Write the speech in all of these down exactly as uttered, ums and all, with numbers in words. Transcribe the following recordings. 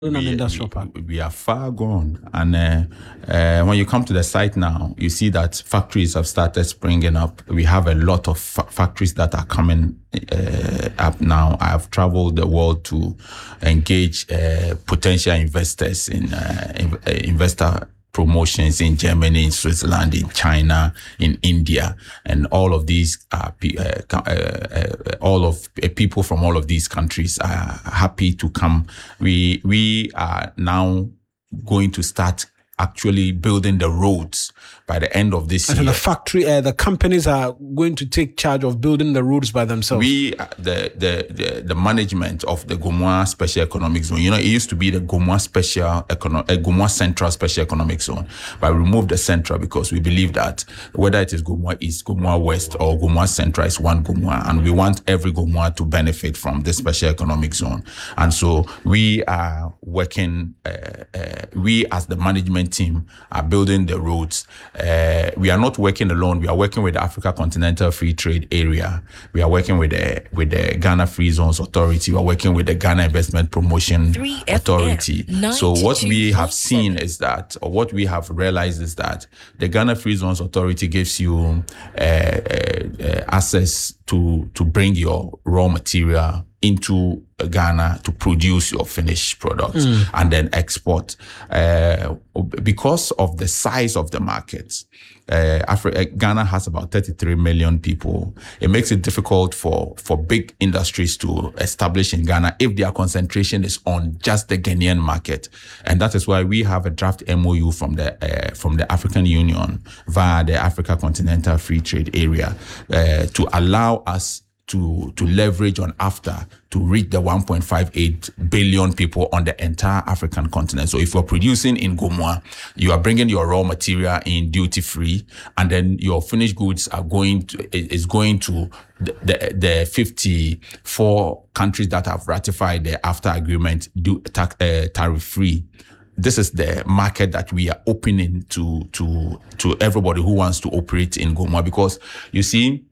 an we, industrial we, park. we are far gone. And uh, uh, when you come to the site now, you see that factories have started springing up. We have a lot of fa- factories that are coming uh, up now. I have traveled the world to engage uh, potential investors in, uh, in uh, investor promotions in Germany, in Switzerland, in China, in India, and all of these are uh, uh, uh, all of uh, people from all of these countries are happy to come. We we are now going to start actually building the roads by the end of this and year. So the factory, uh, the companies are going to take charge of building the roads by themselves. We, the the the, the management of the Gomoa Special Economic Zone. You know, it used to be the Gomoa Special Economic, uh, Gomoa Central Special Economic Zone, but we removed the Central because we believe that whether it is Gomoa East, Gomoa West, or Gomoa Central, is one Gomoa, and we want every Gomoa to benefit from this Special Economic Zone. And so we are working. Uh, uh, we as the management team are building the roads. Uh, we are not working alone. We are working with the Africa Continental Free Trade Area. We are working with the with the Ghana Free Zones Authority. We are working with the Ghana Investment Promotion Authority. So what we have seen is that, or what we have realized is that the Ghana Free Zones Authority gives you uh, uh, uh, access to to bring your raw material into Ghana to produce your finished products mm. and then export. Uh, because of the size of the markets, uh, Africa, Ghana has about thirty-three million people. It makes it difficult for, for big industries to establish in Ghana if their concentration is on just the Ghanaian market. And that is why we have a draft M O U from the uh, from the African Union via the Africa Continental Free Trade Area uh, to allow us to to leverage on AfCFTA to reach the one point five eight billion people on the entire African continent. So if you're producing in Gomoa, you are bringing your raw material in duty free, and then your finished goods are going to is going to the the, the fifty-four countries that have ratified the AfCFTA agreement do tax, uh, tariff free. This is the market that we are opening to to to everybody who wants to operate in Gomoa, because you see,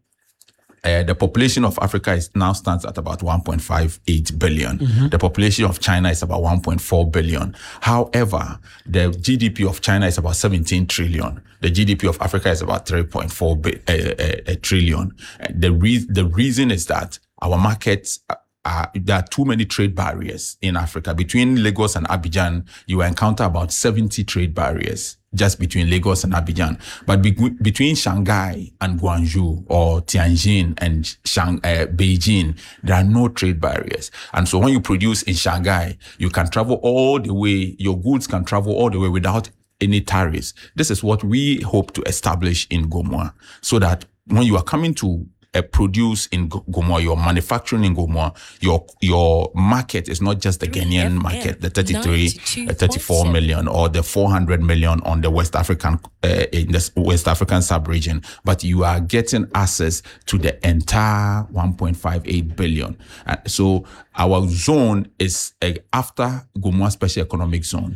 Uh, the population of Africa is now stands at about one point five eight billion. Mm-hmm. The population of China is about one point four billion. However, the G D P of China is about seventeen trillion. The G D P of Africa is about three point four bi- uh, uh, uh, trillion. The, re- the reason is that our markets Uh, there are too many trade barriers in Africa. Between Lagos and Abidjan, you encounter about seventy trade barriers just between Lagos and Abidjan. But be- between Shanghai and Guangzhou, or Tianjin and Shang- uh, Beijing, there are no trade barriers. And so when you produce in Shanghai, you can travel all the way, your goods can travel all the way without any tariffs. This is what we hope to establish in Gomoa, so that when you are coming to Uh, produce in Gomoa, you're manufacturing in Gomoa, your your market is not just the Ghanaian market, the thirty-three, uh, thirty-four million or the four hundred million on the West African, uh, in the West African sub-region, but you are getting access to the entire one point five eight billion. Uh, so our zone is uh, after Gomoa Special Economic Zone.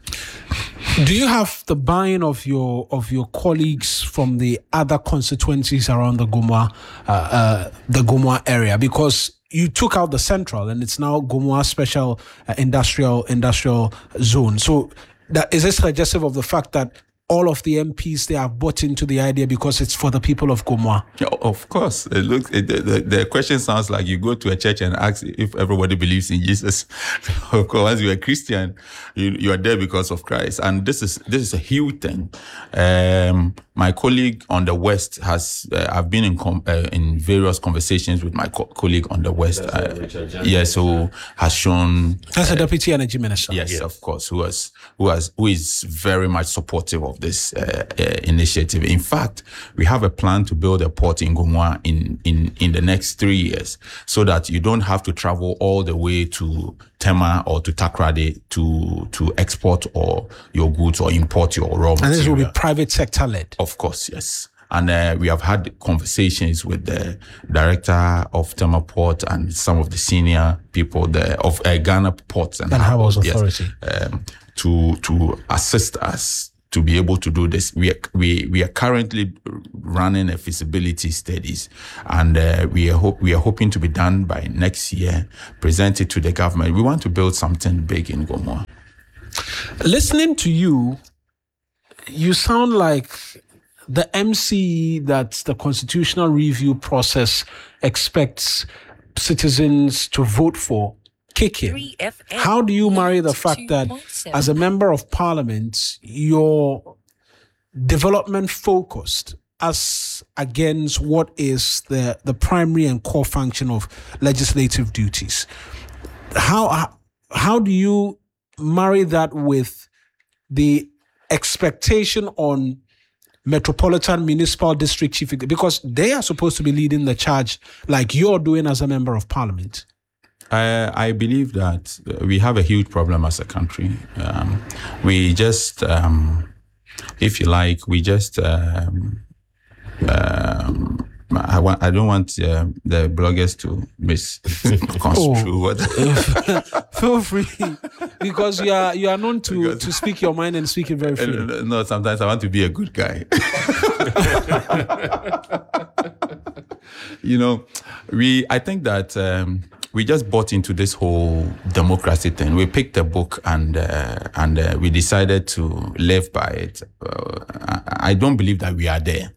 Do you have the buy-in of your of your colleagues from the other constituencies around the Gomoa, uh, uh, the Gomoa area? Because you took out the central, and it's now Gomoa Special uh, Industrial Industrial Zone. So, that is it suggestive of the fact that all of the M Ps, they have bought into the idea because it's for the people of Gomoa? Of course. It looks, it, the, the question sounds like you go to a church and ask if everybody believes in Jesus. Of course, once you're a Christian, you, you are there because of Christ. And this is this is a huge thing. Um, my colleague on the West has, uh, I've been in com, uh, in various conversations with my co- colleague on the West. Uh, yes, who has shown... That's uh, a Deputy Energy Minister. Yes, yes, of course, who has, who has, who is very much supportive of this uh, uh, initiative. In fact, we have a plan to build a port in Gomoa in, in, in the next three years, so that you don't have to travel all the way to Tema or to Takoradi to to export or your goods or import your raw material. And this will be private sector led. Of course, yes. And uh, we have had conversations with the director of Tema Port and some of the senior people there of uh, Ghana Ports and, and Harbours Authority, yes, um, to to assist us to be able to do this. We are, we we are currently running a feasibility studies, and uh, we are hope we are hoping to be done by next year. Present it to the government. We want to build something big in Gomoa. Listening to you, you sound like the M C that the constitutional review process expects citizens to vote for. Kick in. How do you marry the fact that as a member of parliament, you're development focused as against what is the, the primary and core function of legislative duties? How, how do you marry that with the expectation on metropolitan municipal district chief, because they are supposed to be leading the charge like you're doing as a member of parliament? I, I believe that we have a huge problem as a country. Um, we just, um, if you like, we just, um, um, I, want, I don't want uh, the bloggers to misconstrue what. Feel free, because you are you are known to, because, to speak your mind and speak it very freely. No, sometimes I want to be a good guy. You know, we. I think that. Um, We just bought into this whole democracy thing. We picked a book and uh, and uh, we decided to live by it. Uh, I, I don't believe that we are there.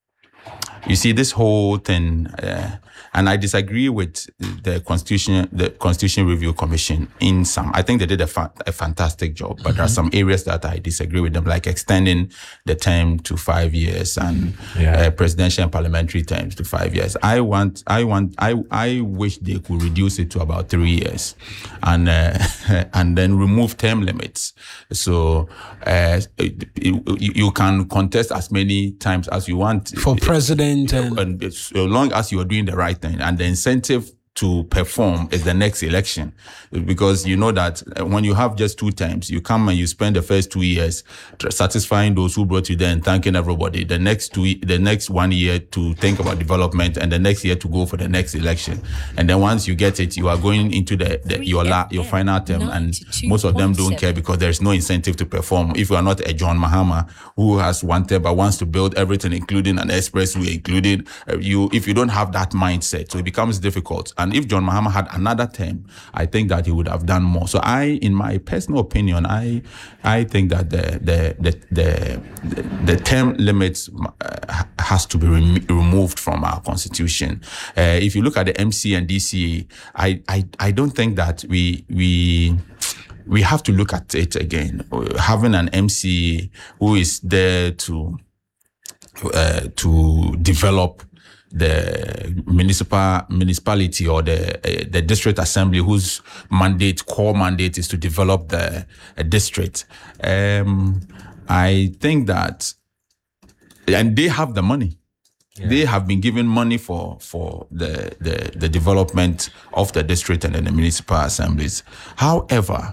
You see, this whole thing, uh, and I disagree with the Constitution, the Constitution Review Commission in some. I think they did a, fa- a fantastic job, but mm-hmm. there are some areas that I disagree with them, like extending the term to five years and yeah. uh, presidential and parliamentary terms to five years. I want, I want, I, I wish they could reduce it to about three years, and uh, and then remove term limits. So uh, you, you can contest as many times as you want for president. And, and as long as you are doing the right thing, and the incentive to perform is the next election, because you know that when you have just two terms, you come and you spend the first two years satisfying those who brought you there and thanking everybody. The next two, the next one year to think about development, and the next year to go for the next election. And then once you get it, you are going into the, the your la, your final term, and most of them don't care because there's no incentive to perform. If you are not a John Mahama who has one term but wants to build everything, including an expressway, including uh, you, if you don't have that mindset, so it becomes difficult. And if John Mahama had another term, I think that he would have done more. So I, in my personal opinion, I I think that the the the the, the, the term limits uh, has to be rem- removed from our constitution. Uh, if you look at the M C and D C A, I I, I don't think that we we we have to look at it again. Having an M C who is there to uh, to develop the municipal municipality or the uh, the district assembly, whose mandate, core mandate, is to develop the uh, district. Um, I think that, and they have the money. Yeah. They have been given money for for the, the the development of the district and the municipal assemblies. However,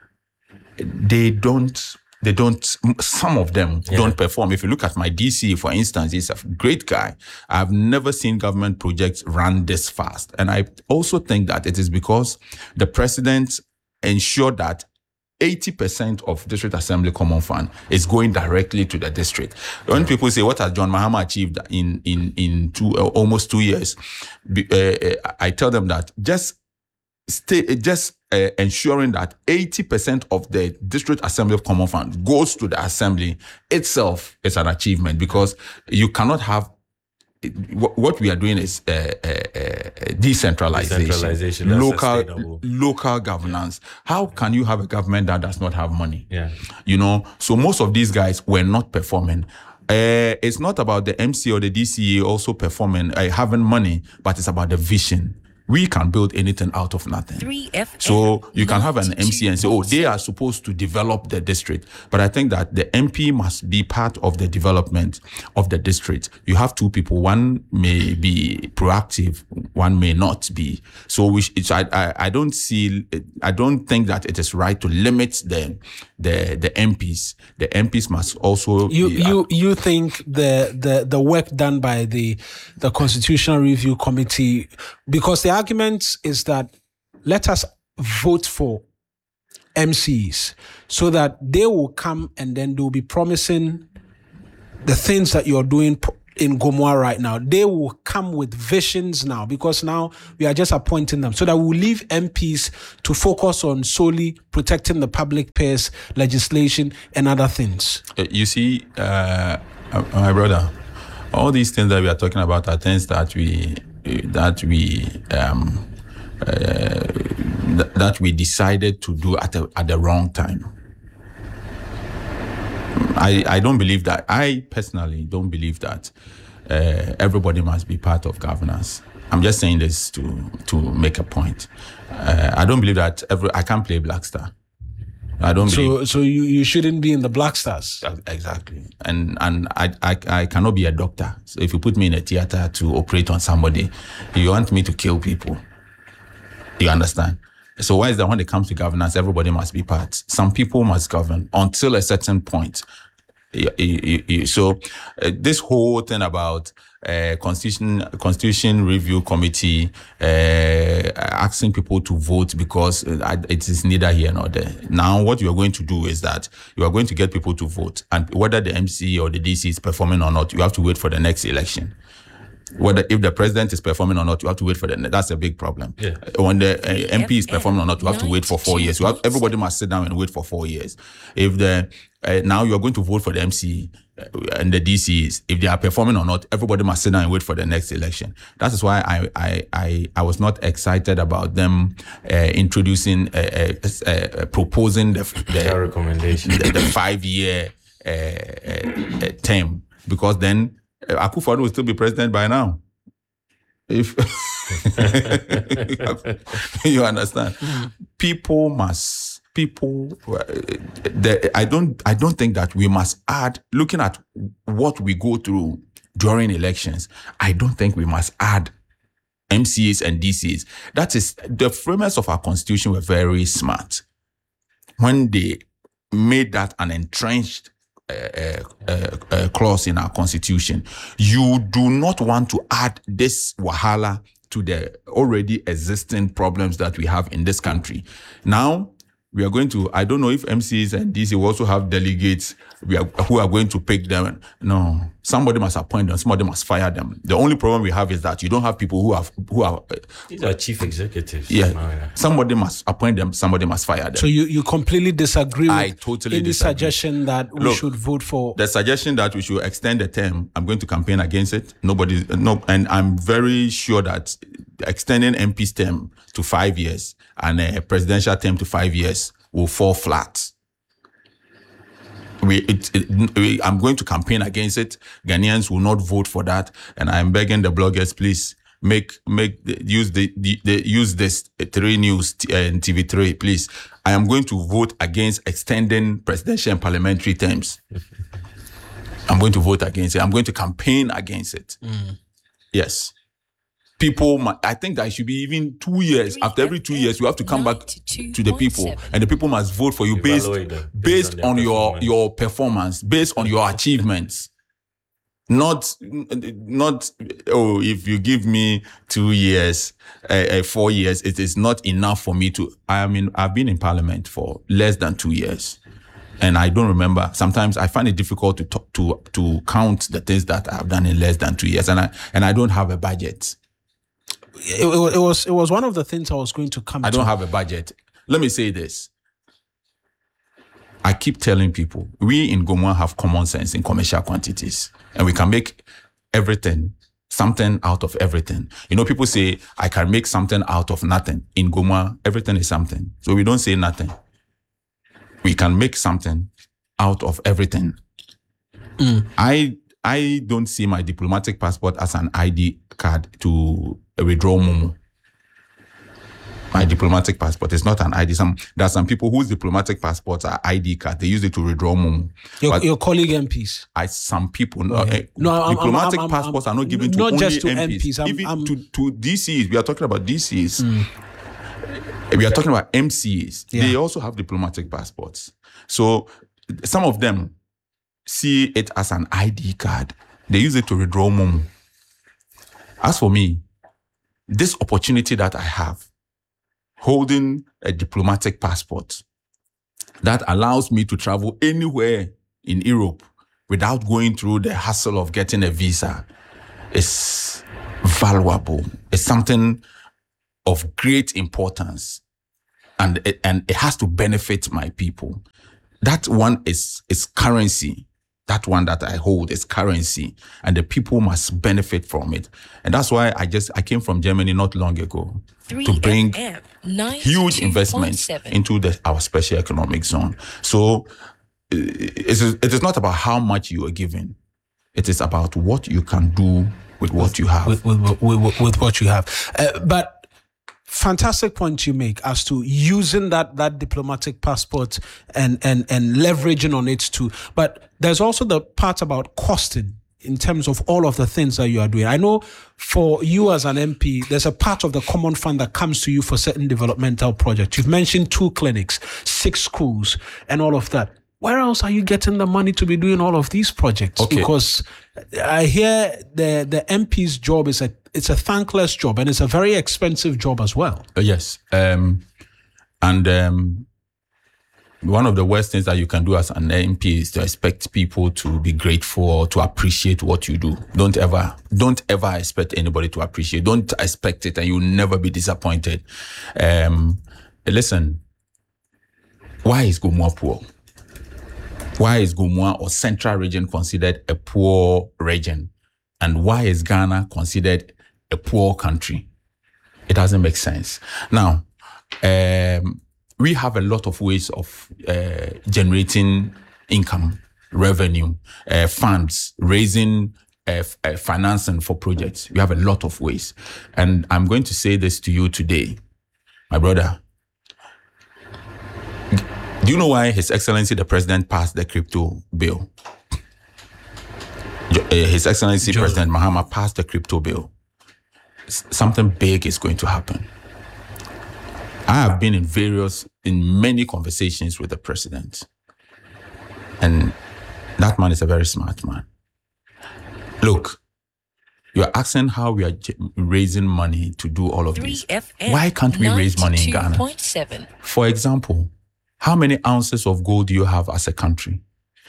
they don't. They don't, some of them yeah. don't perform. If you look at my D C, for instance, he's a great guy. I've never seen government projects run this fast. And I also think that it is because the president ensured that eighty percent of District Assembly Common Fund is going directly to the district. When yeah. people say, what has John Mahama achieved in, in, in two, uh, almost two years? Uh, I tell them that just stay, just Uh, ensuring that eighty percent of the District Assembly of Common Fund goes to the Assembly itself is an achievement, because you cannot have, what we are doing is uh, uh, uh, decentralization, decentralization local local governance. How can you have a government that does not have money? Yeah. You know, so most of these guys were not performing. Uh, it's not about the M C or the D C A also performing, uh, having money, but it's about the vision. We can build anything out of nothing. So you can have an M C and say, oh, they are supposed to develop the district. But I think that the M P must be part of the development of the district. You have two people. One may be proactive, one may not be. So we, it's, I, I, I don't see, I don't think that it is right to limit the, the, the M Ps. The M Ps must also You, be, you, you think the, the, the work done by the, the Constitutional Review Committee, because the argument is that let us vote for M Cs so that they will come and then they'll be promising the things that you're doing in Gomoa right now. They will come with visions now, because now we are just appointing them, so that we'll leave M Ps to focus on solely protecting the public purse, legislation, and other things. Uh, you see, uh, my brother, all these things that we are talking about are things that we that we um, uh, th- that we decided to do at the, at the wrong time. I, I don't believe that. I personally don't believe that uh, everybody must be part of governance. I'm just saying this to to make a point. Uh, I don't believe that every. I can't play Black Star. I don't so, believe. So you, you shouldn't be in the Black Stars. Exactly. And and I, I I cannot be a doctor. So if you put me in a theater to operate on somebody, you want me to kill people. You understand? So why is that when it comes to governance, everybody must be part? Some people must govern until a certain point. So uh, this whole thing about uh, constitution constitution review committee uh, asking people to vote because it is neither here nor there. Now what you are going to do is that you are going to get people to vote, and whether the M C or the D C is performing or not, you have to wait for the next election. Whether if the president is performing or not, you have to wait for the. That's a big problem. Yeah. When the uh, M P is performing or not, you have to wait for four years. You have, everybody must sit down and wait for four years. If the uh, now you are going to vote for the M C and the D Cs, if they are performing or not, everybody must sit down and wait for the next election. That is why I I I, I was not excited about them uh, introducing uh, uh, uh, proposing the the recommendation the, the five year uh, uh, term, because then Akufo-Addo will still be president by now. If you understand, people must people. The, I don't. I don't think that we must add. Looking at what we go through during elections, I don't think we must add M Cs and D Cs. That is, the framers of our constitution were very smart when they made that an entrenched Uh, uh, uh, clause in our constitution. You do not want to add this wahala to the already existing problems that we have in this country. Now, we are going to, I don't know if M Cs and D C will also have delegates we are, who are going to pick them. No, somebody must appoint them, somebody must fire them. The only problem we have is that you don't have people who have, who are... Uh, These are chief executives. Yeah, no, yeah. Somebody must appoint them, somebody must fire them. So you, you completely disagree with I totally any disagree. suggestion that we Look, should vote for? The suggestion that we should extend the term, I'm going to campaign against it. Nobody, no, and I'm very sure that extending M P's term to five years and a presidential term to five years will fall flat. We, it, it, we, I'm going to campaign against it. Ghanaians will not vote for that, and I'm begging the bloggers, please make make use the, the, the use this three news and T V three, please. I am going to vote against extending presidential and parliamentary terms. I'm going to vote against it. I'm going to campaign against it. Mm. Yes. People, I think that it should be even two years. After every two years, you have to come back to the people, and the people must vote for you based based on your your performance, based on your achievements. Not not oh, if you give me two years, uh, uh, four years, it is not enough for me to. I mean, I've been in Parliament for less than two years. And I don't remember. Sometimes I find it difficult to talk, to to count the things that I've done in less than two years, and I and I don't have a budget. It, it, it was it was one of the things I was going to come I to. don't have a budget. Let me say this. I keep telling people, we in Gomoa have common sense in commercial quantities, and we can make everything, something out of everything. You know, people say, I can make something out of nothing. In Gomoa, everything is something. So we don't say nothing. We can make something out of everything. Mm. I I don't see my diplomatic passport as an I D card to withdraw Mumu. My diplomatic passport is not an I D. Some there are some people whose diplomatic passports are I D cards. They use it to withdraw Mumu. Your, your colleague M Ps. I some people no, okay. uh, no I'm, diplomatic I'm, I'm, passports I'm, are not given to not only just to M Ps. M Ps. I'm, Even I'm, to, to D Cs. We are talking about D Cs. Mm. We are talking about M Cs. Yeah. They also have diplomatic passports. So some of them see it as an I D card. They use it to withdraw Mumu. As for me, this opportunity that I have, holding a diplomatic passport, that allows me to travel anywhere in Europe without going through the hassle of getting a visa is valuable. It's something of great importance, and it, and it has to benefit my people. That one is is currency. That one that I hold is currency, and the people must benefit from it. And that's why I just I came from Germany not long ago to bring huge investments into the, our special economic zone. So it is, it is not about how much you are giving. It is about what you can do with what you have. With, with, with, with what you have. Uh, but fantastic point you make as to using that that diplomatic passport and and and leveraging on it too. But there's also the part about costing in terms of all of the things that you are doing. I know for you as an M P, there's a part of the common fund that comes to you for certain developmental projects. You've mentioned two clinics, six schools, and all of that. Where else are you getting the money to be doing all of these projects? Okay. Because I hear the the M P's job is a it's a thankless job, and it's a very expensive job as well. Uh, yes, um, and um, one of the worst things that you can do as an M P is to expect people to be grateful or to appreciate what you do. Don't ever, don't ever expect anybody to appreciate. Don't expect it, and you'll never be disappointed. Um, listen, why is Gomoa poor? Why is Gomoa or Central Region considered a poor region? And why is Ghana considered a poor country? It doesn't make sense. Now, um, we have a lot of ways of uh, generating income, revenue, uh, funds, raising uh, f- uh, financing for projects. We have a lot of ways. And I'm going to say this to you today, my brother. Do you know why His Excellency the President passed the crypto bill? His Excellency Joe. President Mahama passed the crypto bill. Something big is going to happen. I have been in various, in many conversations with the president. And that man is a very smart man. Look, you're asking how we are raising money to do all of this. Why can't we raise money in Ghana? For example, how many ounces of gold do you have as a country?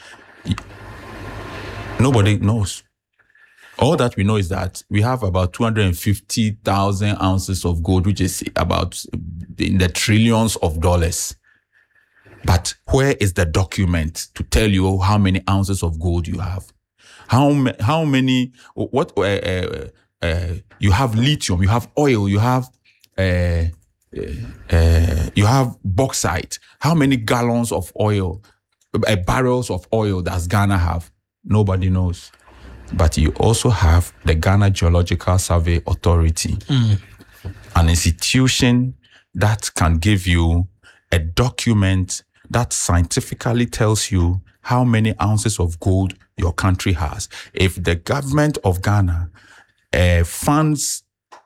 Nobody knows. All that we know is that we have about two hundred fifty thousand ounces of gold, which is about in the trillions of dollars. But where is the document to tell you how many ounces of gold you have? How, how many, what, uh, uh, uh, you have lithium, you have oil, you have, uh, uh, you have bauxite. How many gallons of oil, uh, barrels of oil does Ghana have? Nobody knows. But you also have the Ghana Geological Survey Authority, mm. an institution that can give you a document that scientifically tells you how many ounces of gold your country has. If the government of Ghana uh, funds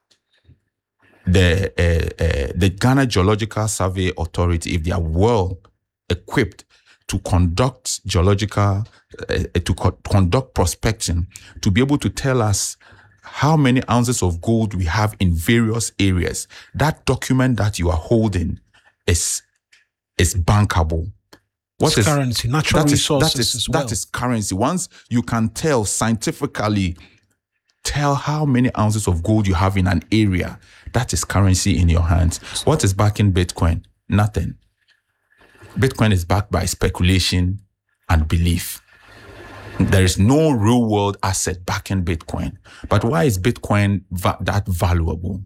the uh, uh, the Ghana Geological Survey Authority, if they are well equipped to conduct geological, uh, to co- conduct prospecting, to be able to tell us how many ounces of gold we have in various areas, that document that you are holding is is bankable. What it's is currency? Natural that resources is, that is, as well. That is currency. Once you can tell scientifically, tell how many ounces of gold you have in an area, that is currency in your hands. What is backing Bitcoin? Nothing. Bitcoin is backed by speculation and belief. There is no real world asset backing Bitcoin. But why is Bitcoin va- that valuable?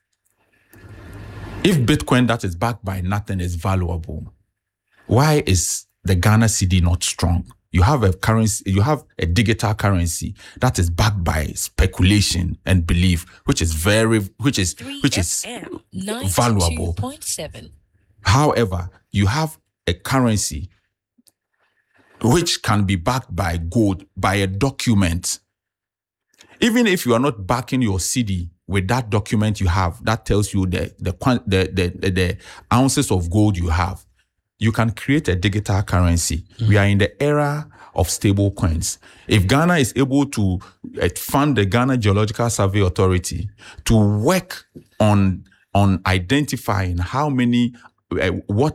If Bitcoin that is backed by nothing is valuable, why is the Ghana cedi not strong? You have a currency, you have a digital currency that is backed by speculation and belief, which is very, which is, which is valuable. However, you have a currency which can be backed by gold, by a document. Even if you are not backing your cedi with that document you have, that tells you the the the the, the, the ounces of gold you have, you can create a digital currency. Mm-hmm. We are in the era of stable coins. If Ghana is able to uh, fund the Ghana Geological Survey Authority to work on on identifying how many, uh, what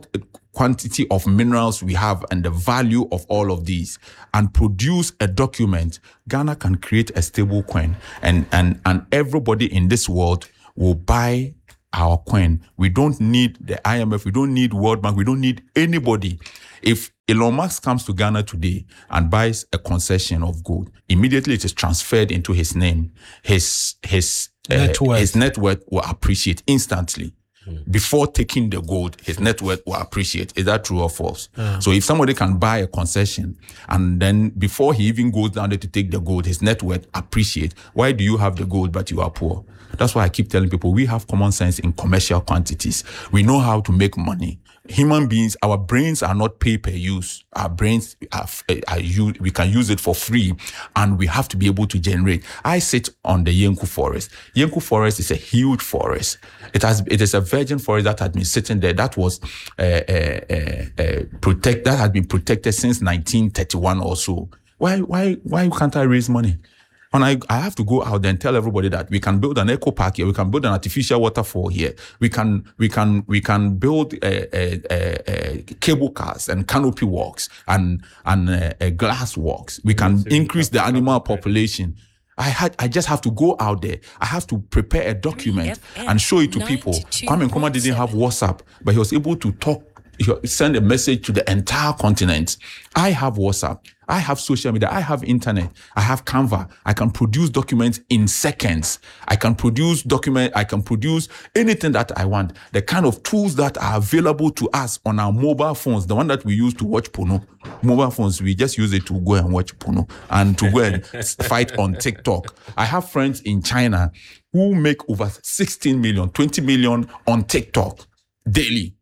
quantity of minerals we have and the value of all of these and produce a document, Ghana can create a stable coin, and, and, and everybody in this world will buy our coin. We don't need the I M F, we don't need World Bank, we don't need anybody. If Elon Musk comes to Ghana today and buys a concession of gold, immediately it is transferred into his name. His his net uh, worth. his net worth will appreciate instantly. Before taking the gold, his net worth will appreciate. Is that true or false? Yeah. So if somebody can buy a concession and then before he even goes down there to take the gold, his net worth appreciate. Why do you have the gold but you are poor? That's why I keep telling people we have common sense in commercial quantities. We know how to make money. Human beings, our brains are not pay per use. Our brains are, are use, we can use it for free, and we have to be able to generate. I sit on the Yenku forest. Yenku forest is a huge forest. It has it is a virgin forest that had been sitting there. That was uh, uh, uh, uh, protect that had been protected since nineteen thirty-one or so. Why why why can't I raise money? And I, I have to go out there and tell everybody that we can build an eco park here, we can build an artificial waterfall here, we can we can we can build a, a, a, a cable cars and canopy walks and and a, a glass walks. We can increase the animal population. I had I just have to go out there. I have to prepare a document and show it to people. Kwame Nkrumah didn't have WhatsApp, but he was able to talk. Send a message to the entire continent. I have WhatsApp. I have social media. I have internet. I have Canva. I can produce documents in seconds. I can produce document. I can produce anything that I want. The kind of tools that are available to us on our mobile phones, the one that we use to watch porno. Mobile phones, we just use it to go and watch porno and to go and fight on TikTok. I have friends in China who make over sixteen million, twenty million on TikTok daily.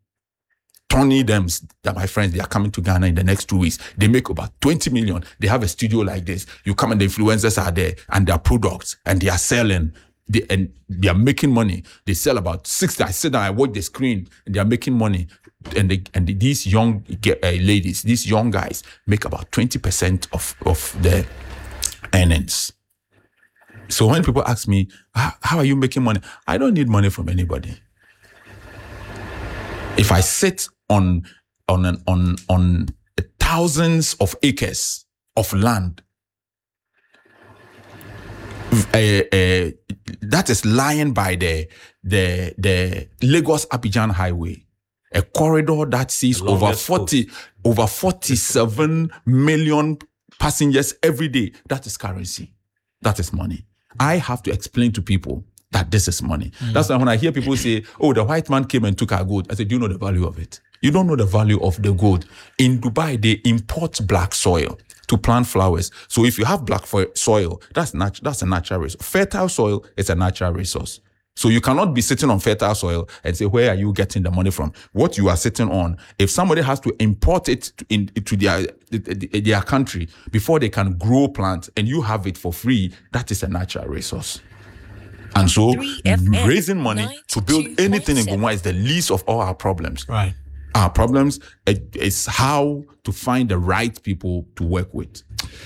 Tony Dems, that my friends, they are coming to Ghana in the next two weeks. They make about twenty million. They have a studio like this. You come and the influencers are there and their products and they are selling. They, and they are making money. They sell about sixty. I sit down, I watch the screen and they are making money. And they, and these young uh, ladies, these young guys make about twenty percent of, of their earnings. So when people ask me, how are you making money? I don't need money from anybody. If I sit on on an, on on thousands of acres of land, uh, uh, that is lying by the the the Lagos Abidjan highway, a corridor that sees over forty coast. over forty-seven million passengers every day. That is currency. That is money. I have to explain to people that this is money. Mm. That's why when I hear people say, oh, the white man came and took our gold, I said, do you know the value of it? You don't know the value of the gold. In Dubai, they import black soil to plant flowers. So if you have black soil, that's nat- that's a natural resource. Fertile soil is a natural resource. So you cannot be sitting on fertile soil and say, where are you getting the money from? What you are sitting on, if somebody has to import it to, in, to their, their country before they can grow plants and you have it for free, that is a natural resource. And so raising money to build anything in Gomwa is the least of all our problems. Right. Our problems is how to find the right people to work with.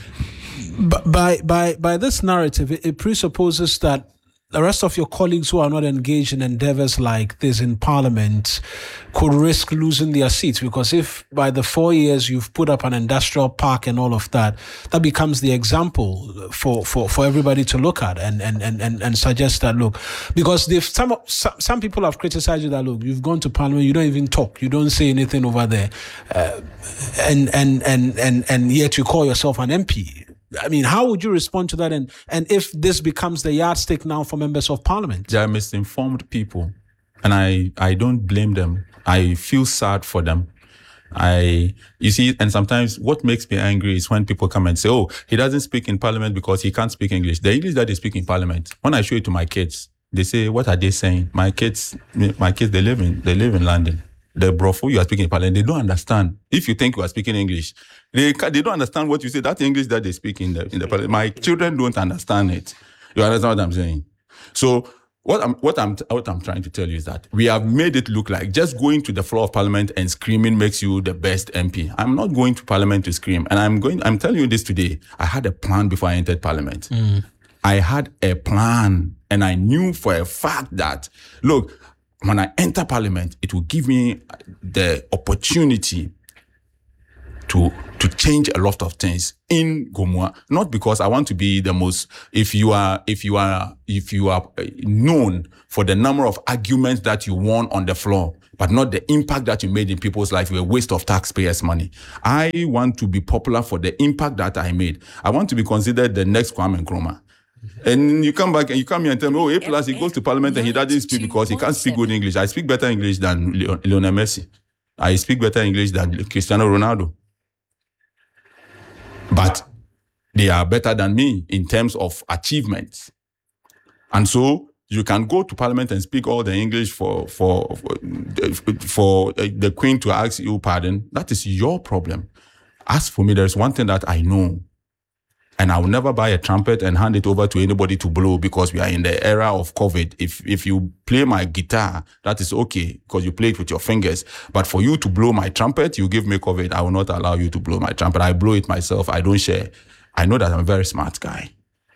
But by by by this narrative, it, it presupposes that the rest of your colleagues who are not engaged in endeavors like this in Parliament could risk losing their seats, because if by the four years you've put up an industrial park and all of that, that becomes the example for, for, for everybody to look at and, and, and, and, and suggest that, look, because they've, some, some some people have criticized you that, look, you've gone to Parliament, you don't even talk, you don't say anything over there, uh, and, and, and, and, and yet you call yourself an M P. I mean, how would you respond to that? And and if this becomes the yardstick now for members of Parliament? They are misinformed people, and I, I don't blame them. I feel sad for them. I, you see, and sometimes what makes me angry is when people come and say, oh, he doesn't speak in Parliament because he can't speak English. The English that they speak in Parliament, when I show it to my kids, they say, what are they saying? My kids, my kids, they live in, they live in London. The brofo you are speaking in Parliament, they don't understand. If you think you are speaking English, they they don't understand what you say. That English that they speak in the in the Parliament, my children don't understand it. You understand what I'm saying? So what I'm what I'm what I'm trying to tell you is that we have made it look like just going to the floor of Parliament and screaming makes you the best M P. I'm not going to Parliament to scream, and I'm going. I'm telling you this today. I had a plan before I entered Parliament. Mm. I had a plan, and I knew for a fact that look. when I enter parliament, it will give me the opportunity to to change a lot of things in Gomoa. Not because I want to be the most. If you are if you are if you are known for the number of arguments that you won on the floor, but not the impact that you made in people's life, you're a waste of taxpayers' money. I want to be popular for the impact that I made. I want to be considered the next Kwame Nkrumah. And you come back and you come here and tell me, oh, A plus, he goes to parliament and he doesn't speak because he can't speak good English. I speak better English than Lionel Messi. I speak better English than Cristiano Ronaldo. But they are better than me in terms of achievements. And so you can go to parliament and speak all the English for, for, for, for the Queen to ask you pardon. That is your problem. As for me, there's one thing that I know. And I will never buy a trumpet and hand it over to anybody to blow because we are in the era of COVID. If if you play my guitar, that is okay because you play it with your fingers. But for you to blow my trumpet, you give me COVID. I will not allow you to blow my trumpet. I blow it myself. I don't share. I know that I'm a very smart guy.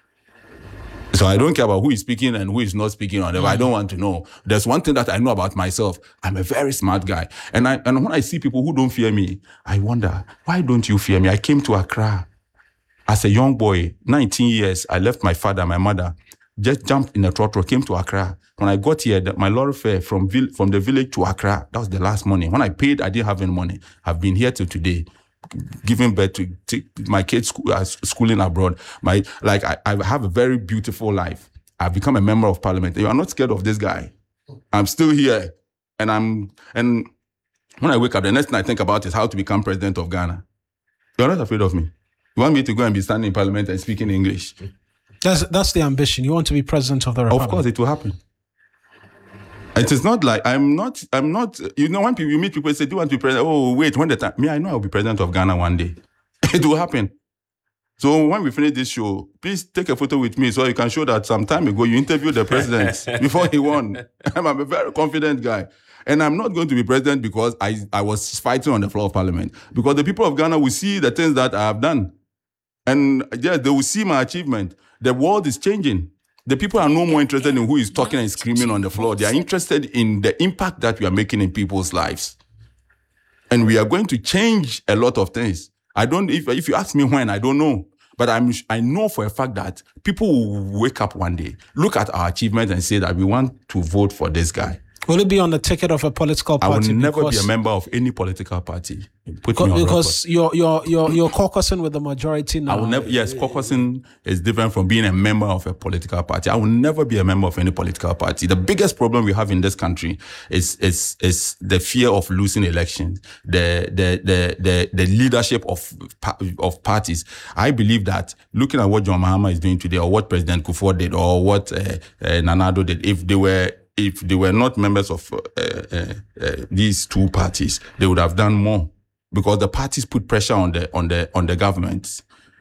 So I don't care about who is speaking and who is not speaking on it. I don't want to know. There's one thing that I know about myself. I'm a very smart guy. And I and when I see people who don't fear me, I wonder, why don't you fear me? I came to Accra. As a young boy, nineteen years, I left my father, my mother, just jumped in a trotro, came to Accra. When I got here, the, my lorry fare from, vil- from the village to Accra, that was the last money. When I paid, I didn't have any money. I've been here till today, giving birth to, to my kids school, uh, schooling abroad. My like I, I have a very beautiful life. I've become a member of parliament. You are not scared of this guy. I'm still here. And I'm and when I wake up, the next thing I think about is how to become president of Ghana. You're not afraid of me. You want me to go and be standing in parliament and speaking English? That's that's the ambition. You want to be president of the republic. Of course, it will happen. It is not like I'm not. I'm not. You know, when people you meet people say, "Do you want to be president?" Oh, wait, when the time? Me, I know I will be president of Ghana one day. It will happen. So when we finish this show, please take a photo with me so you can show that some time ago you interviewed the president before he won. I'm a very confident guy. And I'm not going to be president because I, I was fighting on the floor of parliament. Because the people of Ghana will see the things that I have done. And yeah, they will see my achievement. The world is changing. The people are no more interested in who is talking and screaming on the floor. They are interested in the impact that we are making in people's lives. And we are going to change a lot of things. I don't, if, if you ask me when, I don't know. But I'm, I know for a fact that people will wake up one day, look at our achievements and say that we want to vote for this guy. Will it be on the ticket of a political party? I will never be a member of any political party. Put because me on because you're, you're, you're, you're caucusing with the majority now. I will never, yes, caucusing is different from being a member of a political party. I will never be a member of any political party. The biggest problem we have in this country is is is the fear of losing elections, the the the the, the leadership of of parties. I believe that looking at what John Mahama is doing today, or what President Kufuor did, or what uh, uh, Nana Addo did, if they were if they were not members of uh, uh, uh, these two parties, they would have done more. Because the parties put pressure on the on the on the government.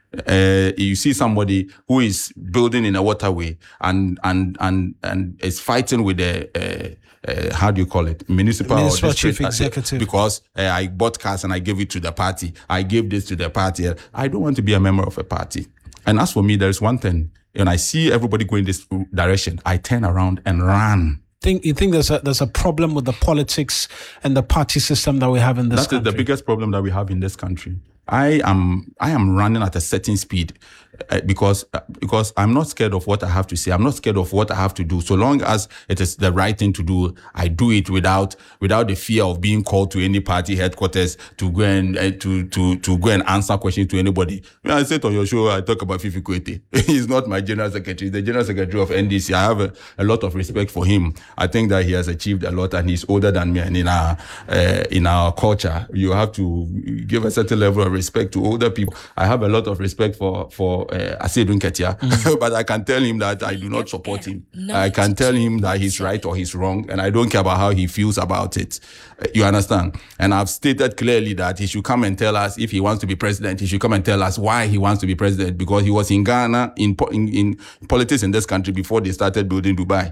Uh, you see somebody who is building in a waterway and and and and is fighting with the uh, uh, how do you call it municipal, municipal or chief executive because uh, I bought cars and I gave it to the party. I gave this to the party. I don't want to be a member of a party. And as for me, there is one thing. When I see everybody going this direction, I turn around and run. Think you think there's a there's a problem with the politics and the party system that we have in this That country? That is the biggest problem that we have in this country. I am I am running at a certain speed uh, because uh, because I'm not scared of what I have to say. I'm not scared of what I have to do. So long as it is the right thing to do, I do it without without the fear of being called to any party headquarters to go and uh, to to to go and answer questions to anybody. When I said on your show, I talk about Fifi Kwete. He's not my general secretary. He's the general secretary of N D C. I have a, a lot of respect for him. I think that he has achieved a lot, and he's older than me. And in our uh, in our culture, you have to give a certain level of respect to older people. I have a lot of respect for for uh, Asedun Ketia, mm. but I can tell him that I do not support him. I can tell him that he's right or he's wrong, and I don't care about how he feels about it. You understand? And I've stated clearly that he should come and tell us if he wants to be president. He should come and tell us why he wants to be president, because he was in Ghana in in, in politics in this country before they started building Dubai.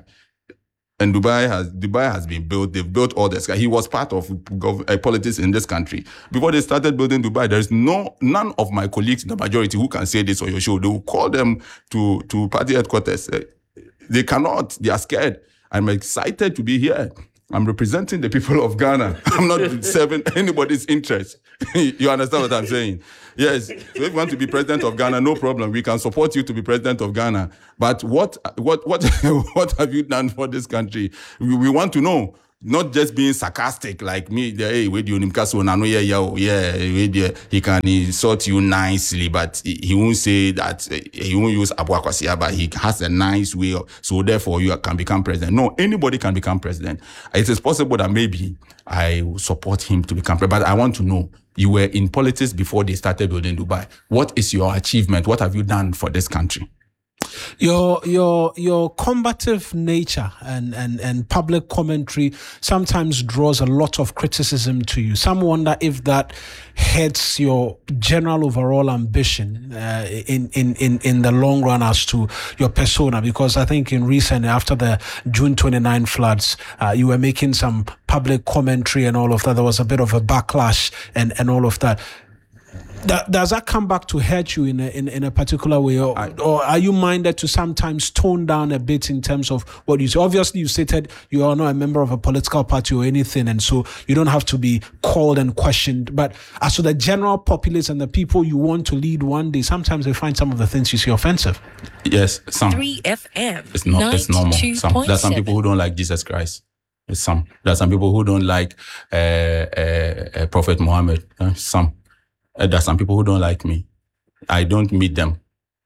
And Dubai has Dubai has been built. They've built all this. He was part of gov- uh, politics in this country before they started building Dubai. There is no none of my colleagues in the majority who can say this on your show. They will call them to to party headquarters. Uh, they cannot. They are scared. I'm excited to be here. I'm representing the people of Ghana. I'm not serving anybody's interest. You understand what I'm saying? Yes. So if you want to be president of Ghana, no problem. We can support you to be president of Ghana. But what what what what have you done for this country? We, we want to know. Not just being sarcastic like me. Hey, wait, you yeah, yeah, he can insult you nicely, but he won't say that. He won't use Abu Akwasia, but he has a nice way. Of, so therefore, you can become president. No, anybody can become president. It is possible that maybe I will support him to become president, but I want to know. You were in politics before they started building Dubai. What is your achievement? What have you done for this country? Your your your combative nature and, and, and public commentary sometimes draws a lot of criticism to you. Some wonder if that hurts your general overall ambition uh, in, in, in, in the long run as to your persona, because I think in recent, after the June twenty-ninth floods, uh, you were making some public commentary and all of that. There was a bit of a backlash and, and all of that. That, does that come back to hurt you in a, in, in a particular way, or, I, or are you minded to sometimes tone down a bit in terms of what you say? Obviously, you stated you are not a member of a political party or anything, and so you don't have to be called and questioned. But as to the general populace and the people you want to lead one day, sometimes they find some of the things you see offensive. Yes, some. three F M. It's not. It's normal. Some. There's some people who don't like Jesus Christ. It's some. There's some people who don't like uh, uh, uh, Prophet Muhammad. Uh, some. Uh, there's some people who don't like me. I don't meet them.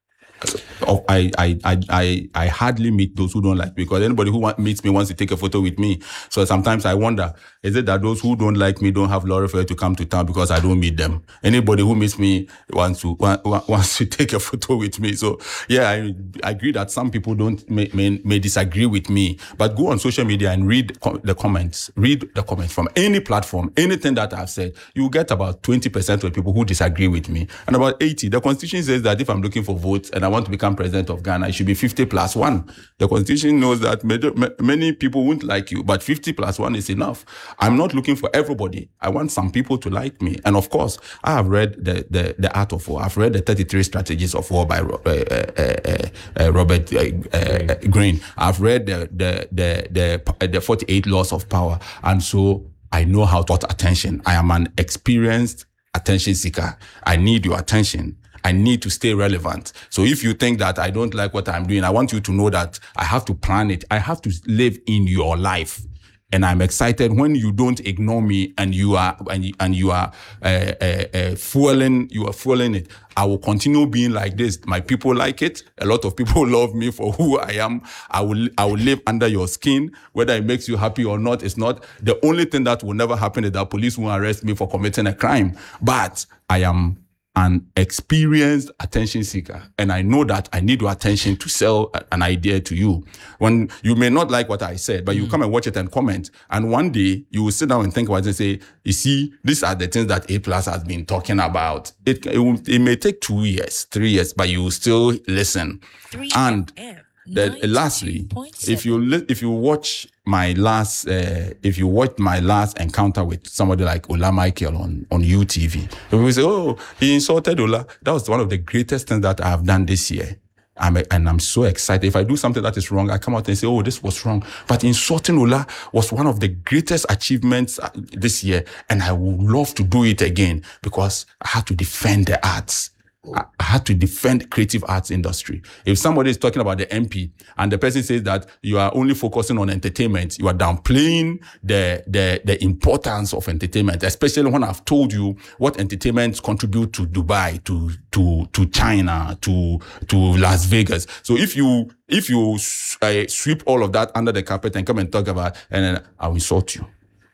I, I, I, I, I hardly meet those who don't like me, because anybody who want, meets me wants to take a photo with me. So sometimes I wonder, is it that those who don't like me don't have lorry fare to come to town because I don't meet them? Anybody who meets me wants to want, wants to take a photo with me. So yeah, I, I agree that some people don't may, may, may disagree with me, but go on social media and read com- the comments. Read the comments from any platform, anything that I've said. You get about twenty percent of people who disagree with me, and about eighty. The Constitution says that if I'm looking for votes and I want to become president of Ghana, it should be fifty plus one. The Constitution knows that major, ma- many people won't like you, but fifty plus one is enough. I'm not looking for everybody. I want some people to like me. And of course, I have read the, the, the Art of War. I've read the thirty-three Strategies of War by uh, uh, uh, uh, Robert uh, uh, Greene. I've read the, the, the, the, the forty-eight Laws of Power. And so I know how to get attention. I am an experienced attention seeker. I need your attention. I need to stay relevant. So if you think that I don't like what I'm doing, I want you to know that I have to plan it. I have to live in your life. And I'm excited when you don't ignore me and you are and you, and you are uh, uh, uh, fueling you are fueling it. I will continue being like this. My people like it. A lot of people love me for who I am. I will I will live under your skin, whether it makes you happy or not. It's not the only thing that will never happen is that police will arrest me for committing a crime. But I am an experienced attention seeker, and I know that I need your attention to sell an idea to you. When you may not like what I said, but you mm. come and watch it and comment, and one day you will sit down and think about it and say, you see, these are the things that A Plus has been talking about. It, it, will, it may take two years, three years, but you will still listen. And the, lastly, if you li- if you watch my last uh, if you watch my last encounter with somebody like Ola Michael on, on U T V, people say, oh, he insulted Ola. That was one of the greatest things that I have done this year. I'm a, and I'm so excited. If I do something that is wrong, I come out and say, oh, this was wrong. But insulting Ola was one of the greatest achievements this year. And I would love to do it again because I had to defend the arts. I had to defend the creative arts industry. If somebody is talking about the M P and the person says that you are only focusing on entertainment, you are downplaying the, the, the importance of entertainment, especially when I've told you what entertainment contribute to Dubai, to, to, to China, to, to Las Vegas. So if you, if you uh, sweep all of that under the carpet and come and talk about, and then I'll insult you.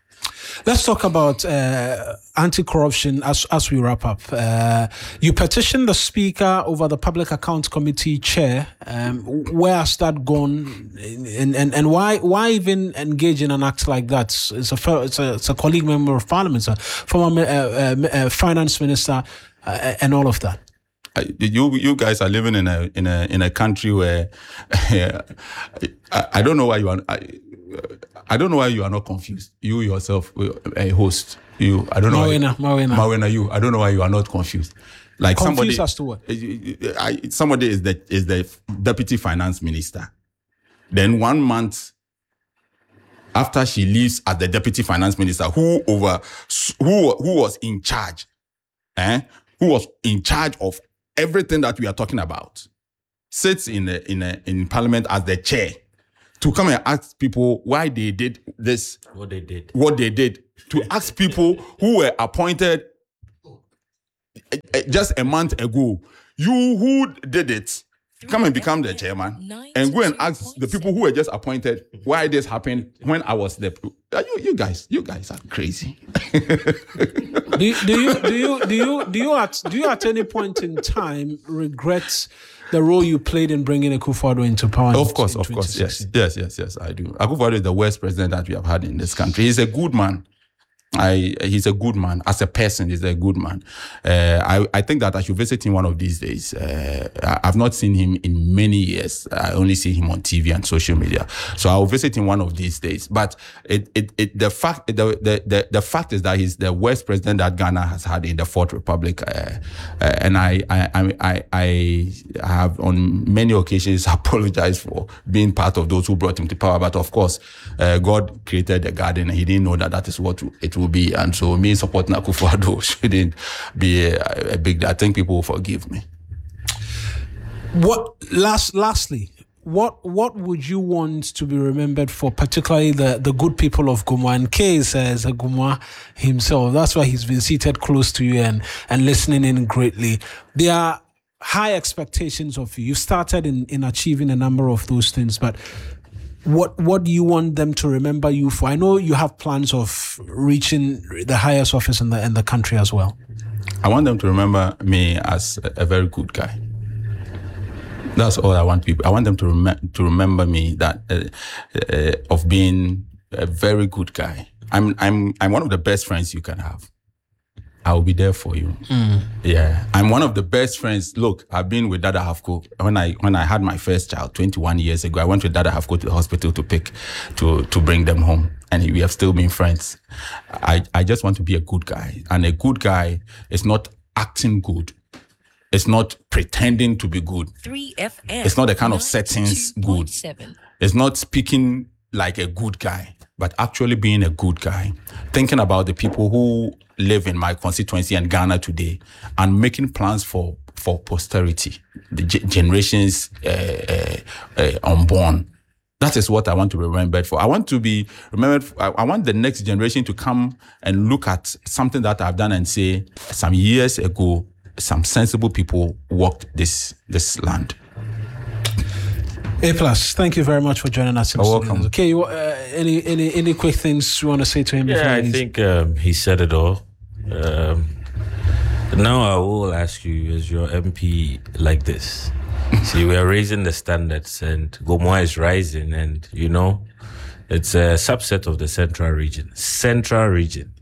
Let's talk about uh, anti-corruption as as we wrap up. Uh, you petitioned the Speaker over the Public Accounts Committee chair. Um, where has that gone, and and, and why why even engage in an act like that? It's a it's a, it's a colleague member of Parliament, a former uh, uh, uh, finance minister, uh, and all of that. You you guys are living in a in a in a country where I, I don't know why you are. I, I don't know why you are not confused. You yourself, a host, you. I don't know. Mawena, why, Mawena. Mawena, you. I don't know why you are not confused. Like confused somebody, as to what? I, somebody is the is the deputy finance minister. Then one month, after she leaves as the deputy finance minister, who over who who was in charge, eh? Who was in charge of everything that we are talking about, sits in a, in a, in parliament as the chair, to come and ask people why they did this, What they did. what they did, to ask people who were appointed eh, eh, just a month ago, you who did it, come and become the chairman, and go and ask the people who were just appointed why this happened when I was the. You, you guys, you guys are crazy. do, you- do you do you do you do you at do you at any point in time regret the role you played in bringing Akufo-Addo into power? in- Of course, in of course, yes, twenty sixteen? yes, yes, yes, I do. Akufo-Addo is the worst president that we have had in this country. He's a good man. I he's a good man as a person. He's a good man. Uh, I I think that I should visit him one of these days. Uh, I- I've not seen him in many years. I only see him on T V and social media. So I'll visit him one of these days. But it it, it the fact the, the the the fact is that he's the worst president that Ghana has had in the Fourth Republic. Uh, uh, and I I I I I have on many occasions apologized for being part of those who brought him to power. But of course, uh, God created the garden, and He didn't know that that is what it will be. And so me supporting Akufo-Addo shouldn't be a, a big deal. I think people will forgive me. What last lastly, what what would you want to be remembered for, particularly the, the good people of Gumwa? And Kay says uh, Gumwa himself. That's why he's been seated close to you and, and listening in greatly. There are high expectations of you. You started in, in achieving a number of those things, but what what do you want them to remember you for? I know you have plans of reaching the highest office in the in the country as well. I want them to remember me as a, a very good guy. That's all I want people. I want them to rem- to remember me that uh, uh, of being a very good guy. I'm I'm I'm one of the best friends you can have. I will be there for you. Mm. Yeah, I'm one of the best friends. Look, I've been with Dada Hafko when I when I had my first child twenty-one years ago. I went with Dada Hafko to the hospital to pick to to bring them home, and we have still been friends. I I just want to be a good guy, and a good guy is not acting good. It's not pretending to be good. three F M. It's not the kind of settings good. It's not speaking like a good guy, but actually being a good guy. Thinking about the people who live in my constituency and Ghana today, and making plans for, for posterity, the ge- generations uh, uh, uh, unborn. That is what I want to be remembered for. I want to be remembered. For, I, I want the next generation to come and look at something that I've done and say, some years ago, some sensible people walked this this land. A plus, thank you very much for joining us. In You're studio. welcome. Okay, you, uh, any any any quick things you want to say to him? Yeah, before he I leaves? think um, he said it all. Um, now I will ask you, as your M P, like this. See, we are raising the standards, and Gomwa is rising, and you know, it's a subset of the central region. Central region.